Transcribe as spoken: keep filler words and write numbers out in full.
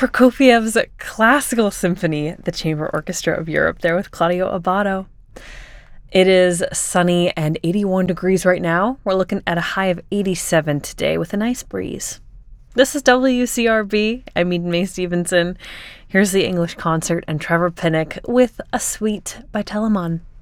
Prokofiev's Classical Symphony, the Chamber Orchestra of Europe, there with Claudio Abbado. It is sunny and eighty-one degrees right now. We're looking at a high of eighty-seven today with a nice breeze. This is W C R B. I'm Eden Mae Stevenson. Here's the English concert and Trevor Pinnock with A Suite by Telemann.